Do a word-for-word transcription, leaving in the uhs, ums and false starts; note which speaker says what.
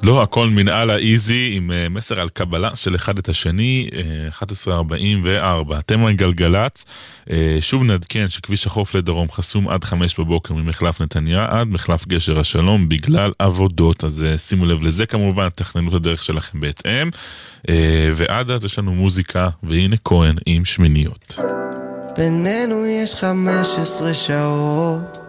Speaker 1: לא, הכל מנהלה איזי עם מסר על קבלה של אחד את השני, אחת עשרה ארבעים וארבע. אתם גלגלץ, שוב נדכן שכביש החוף לדרום חסום עד חמש בבוקר ממחלף נתניה עד מחלף גשר השלום בגלל עבודות, אז שימו לב לזה כמובן, תכננו את הדרך שלכם בהתאם, ועד אז יש לנו מוזיקה, והנה כהן עם שמיניות.
Speaker 2: בינינו יש חמש עשרה שעות